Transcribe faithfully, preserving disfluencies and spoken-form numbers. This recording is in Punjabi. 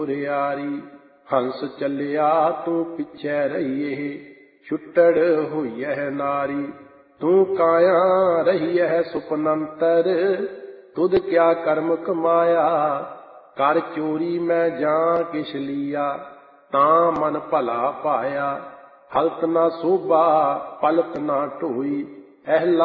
ਉਰਿਆਰੀ। ਹੰਸ ਚੱਲਿਆ ਤੂੰ ਪਿੱਛੇ ਰਹੀਏ, ਛੁੱਟੜ ਹੋਈਐ ਨਾਰੀ। ਤੂੰ ਕਾਇਆ ਰਹੀਐ ਸੁਪਨੰਤਰ, ਤੁਧ ਕਿਆ ਕਰਮ ਕਮਾਇਆ। ਕਰ ਚੋਰੀ ਮੈਂ ਜਾਂ ਕਿਛ ਲੀਆ, ਤਾਂ ਮਨ ਭਲਾ ਪਾਇਆ। ਹਲਤ ਨਾ ਸੋਭਾ ਪਲਤ ਨਾ ਢੋਈ, ਅਹਿਲਾ